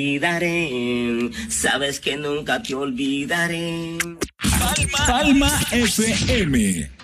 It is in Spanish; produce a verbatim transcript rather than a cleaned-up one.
olvidaré, sabes que nunca te olvidaré. Palma F M.